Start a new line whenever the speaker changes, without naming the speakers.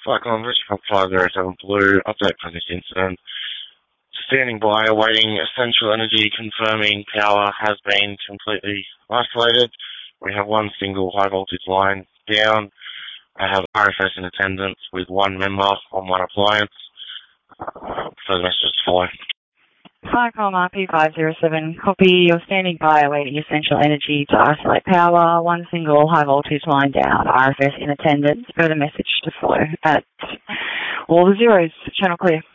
Cyclone Richmond 507 Blue, update for this incident. Standing by, awaiting Essential Energy, confirming power has been completely isolated. We have one single high voltage line down. I have RFS in attendance with one member on one appliance. Further messages to follow.
Cyclone RP507, copy. You're standing by awaiting Essential Energy to isolate power. One single high voltage line down. RFS in attendance. Further message to follow at all the zeros. Channel clear.